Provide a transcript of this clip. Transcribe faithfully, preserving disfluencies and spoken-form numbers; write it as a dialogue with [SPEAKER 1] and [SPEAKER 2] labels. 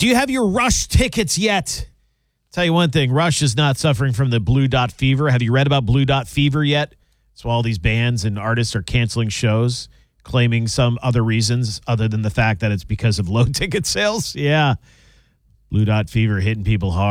[SPEAKER 1] Do you have your Rush tickets yet? Tell you one thing, Rush is not suffering from the Blue Dot Fever. Have you read about Blue Dot Fever yet? So all these bands and artists are canceling shows, claiming some other reasons other than the fact that it's because of low ticket sales. Yeah. Blue Dot Fever hitting people hard.